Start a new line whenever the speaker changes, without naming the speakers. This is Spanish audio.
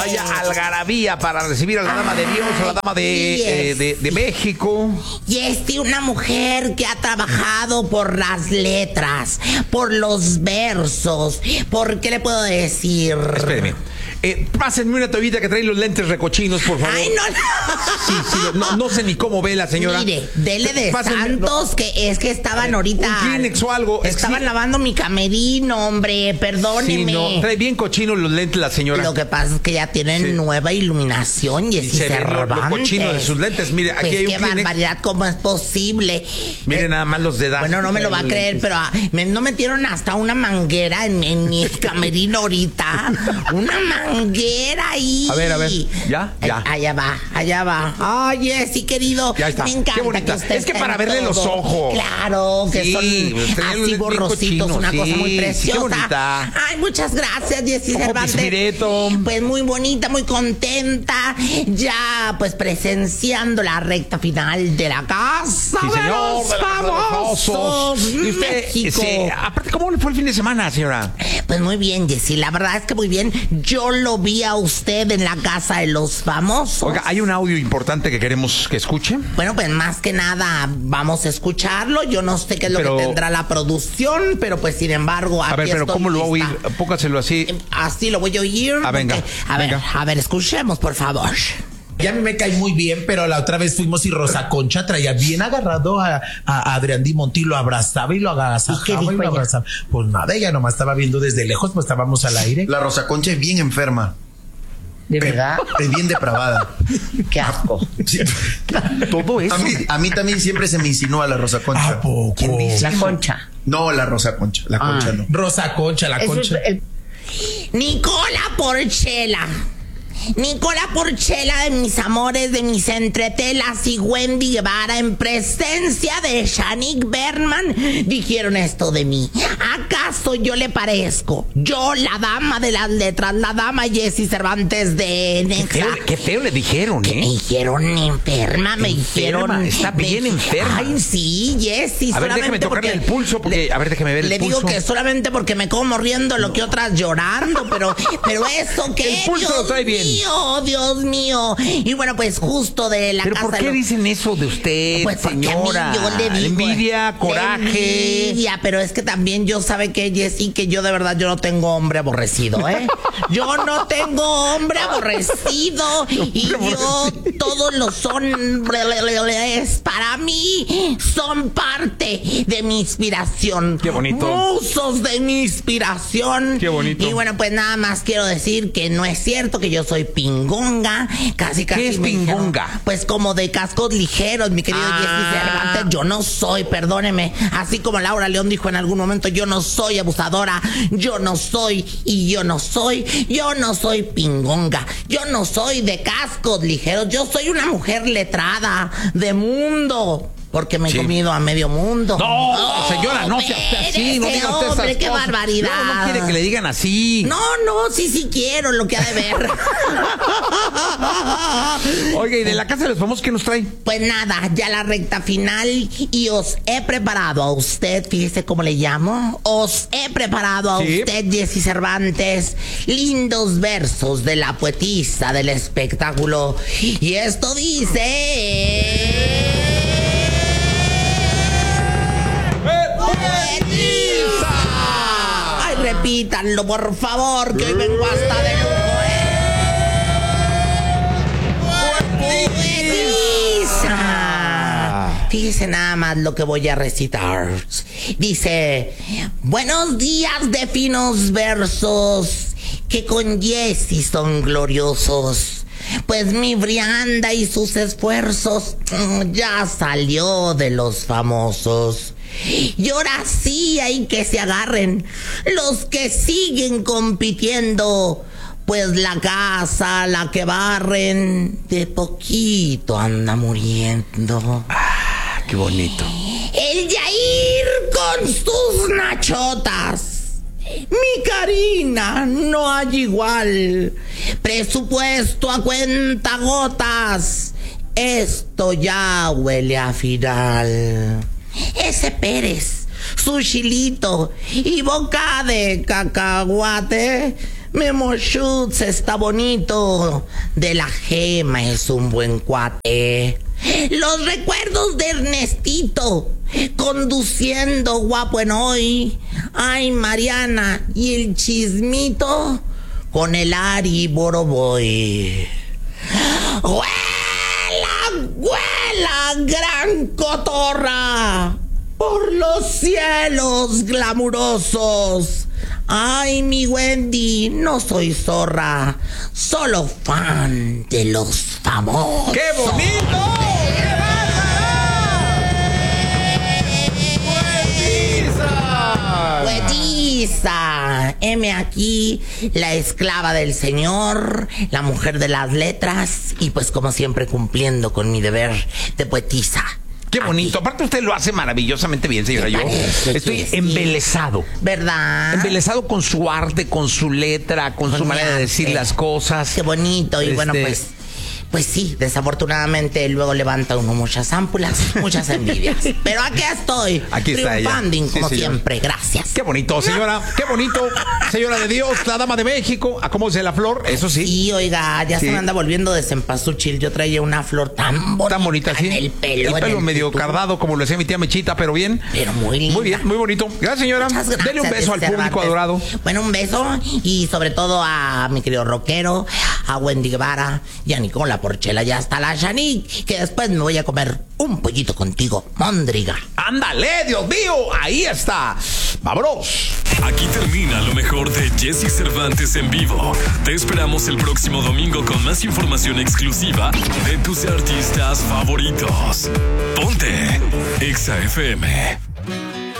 Vaya algarabía para recibir a la dama de Dios, a la dama de México.
Y una mujer que ha trabajado por las letras, por los versos, ¿por qué le puedo decir?
Espéreme. Pásenme una toallita que trae los lentes recochinos, por favor.
Ay, no.
No sé ni cómo ve la señora.
Mire, dele de Santos, que es que estaban ahorita.
Un Kleenex o algo.
Estaban lavando mi camerino, hombre, perdóneme.
Sí, no, trae bien cochinos los lentes la señora.
Lo que pasa es que ya tienen nueva iluminación y
se ve lo cochino de sus lentes. Mire, aquí hay un
qué barbaridad, ¿cómo es posible?
Mire nada más los dedos.
Bueno, no me lo va a creer, pero no metieron hasta una manguera en mi camerino ahorita. Una manguera ahí.
A ver. ¿Ya?
Allá va. Ay, Jessy, querido.
Ya está.
Me encanta.
Qué bonita.
Que usted
es que para verle los ojos.
Claro, que
sí,
son así borrositos, una cosa muy preciosa.
Sí, qué bonita.
Ay, muchas gracias, Jessy Cervantes.
Pispireto.
Pues muy bonita, muy contenta. Ya, pues presenciando la recta final de la casa.
Sí, señor,
de los famosos.
Y usted,
México.
aparte, ¿cómo le fue el fin de semana, señora?
Pues muy bien, Jessy. La verdad es que muy bien. Yo lo vi a usted en la casa de los famosos.
Oiga, hay un audio importante que queremos que escuche.
Bueno, pues más que nada vamos a escucharlo. Yo no sé qué es lo que tendrá la producción, pero pues sin embargo aquí
a ver, pero
estoy
¿cómo lo va a oír?
lista.
Póngaselo así.
Así lo voy a oír.
Venga.
A ver, escuchemos, por favor.
Ya a mí me cae muy bien, pero la otra vez fuimos y Rosa Concha traía bien agarrado a Adrián Di Monti, lo abrazaba y lo agasajaba y lo abrazaba. Pues nada, ella nomás estaba viendo desde lejos, pues estábamos al aire.
La Rosa Concha es bien enferma.
¿De verdad?
Es bien depravada.
Qué asco.
Sí.
Todo eso.
A mí también siempre se me insinúa la Rosa Concha.
¿A poco?
¿Quién dice?
La Concha.
No, la Rosa Concha. La Concha no.
Rosa Concha, la Concha.
Nicola Porchela. Nicola Porchela, de mis amores, de mis entretelas, y Wendy Guevara, en presencia de Shanique Berman, dijeron esto de mí. ¿Acaso yo le parezco? Yo, la dama de las letras, la dama Jessy Cervantes de Nexa.
Qué feo le dijeron,
Me dijeron enferma, me dijeron.
Está bien enferma.
Ay, sí, Jessy.
A ver, déjeme tocarle el pulso, porque, a ver, déjeme ver el pulso.
Le digo que solamente porque me como riendo lo que otras llorando, pero eso que.
El pulso lo trae bien.
Dios mío. Y bueno, pues justo de la
¿Pero
casa.
por qué dicen eso de usted,
pues
señora?
A mí yo le digo,
envidia, coraje.
Envidia, pero es que también yo sabe que Jessy, que yo de verdad yo no tengo hombre aborrecido, ¿eh? Yo no tengo hombre aborrecido. Y yo, todos los hombres para mí son parte de mi inspiración.
Qué bonito.
Musos de mi inspiración.
Qué bonito.
Y bueno, pues nada más quiero decir que no es cierto que yo soy pingonga. Casi.
¿Qué es pingonga?
Dijeron, pues como de cascos ligeros, mi querido Jessy Cervantes. Yo no soy, perdóneme. Así como Laura León dijo en algún momento, yo no soy abusadora. Yo no soy pingonga. Yo no soy de cascos ligeros. Yo soy una mujer letrada, de mundo. Porque me he comido a medio mundo.
No, señora, no sea así, no diga usted esas cosas.
¡Qué barbaridad!
No quiere que le digan así.
No, sí quiero lo que ha de ver.
Oiga, ¿y de la casa de los famosos qué nos trae?
Pues nada, ya la recta final, y os he preparado a usted, fíjese cómo le llamo, os he preparado a usted, Jessy Cervantes, lindos versos de la poetisa del espectáculo. Y esto dice... Ay, repítanlo, por favor, que hoy vengo hasta de lujo, ¡Poetisa! Fíjese nada más lo que voy a recitar. Dice: buenos días de finos versos, que con Jessy son gloriosos. Pues mi Brianda y sus esfuerzos ya salió de los famosos. Y ahora sí hay que se agarren los que siguen compitiendo, pues la casa, la que barren, de poquito anda muriendo.
Ah, qué bonito.
El Yair con sus nachotas. Mi Karina, no hay igual. Presupuesto a cuentagotas. Esto ya huele a final. Ese Pérez, su chilito y boca de cacahuate Memo Schutz está bonito. De la Gema es un buen cuate. Los recuerdos de Ernestito conduciendo guapo en hoy. Ay, Mariana y el chismito con el Ari Boroboy. ¡Huela, huela, gran cotorra! Por los cielos glamurosos. Ay, mi Wendy, no soy zorra, solo fan de los famosos.
¡Qué bonito! ¡Qué bárbara!
Poetisa, heme aquí, la esclava del Señor, la mujer de las letras y pues como siempre cumpliendo con mi deber de poetisa.
Qué bonito. Aparte usted lo hace maravillosamente bien, señora. Yo estoy embelesado.
¿Verdad?
Embelesado con su arte, con su letra, con su manera de decir las cosas.
Qué bonito. Y bueno, pues sí, desafortunadamente luego levanta uno muchas ámpulas, muchas envidias. Pero aquí estoy.
Aquí está ella.
Como
sí,
siempre. Gracias.
Qué bonito, señora. Qué bonito. Señora de Dios, la dama de México. Acomódese la flor, eso sí.
Sí, oiga, ya se me anda volviendo de cempasúchil. Yo traía una flor tan bonita,
sí.
En el pelo.
El pelo medio cardado, como lo decía mi tía Mechita, pero bien.
Pero muy linda.
Muy bien, muy bonito. Gracias, señora.
Muchas gracias.
Dele un beso al público adorado.
Bueno, un beso y sobre todo a mi querido rockero, a Wendy Guevara y a Nicola Porchela y hasta la Shanique, que después me voy a comer un pollito contigo, Móndriga.
¡Ándale, Dios mío! Ahí está. ¡Vámonos!
Aquí termina lo mejor de Jesse Cervantes en vivo. Te esperamos el próximo domingo con más información exclusiva de tus artistas favoritos. Ponte Exa FM.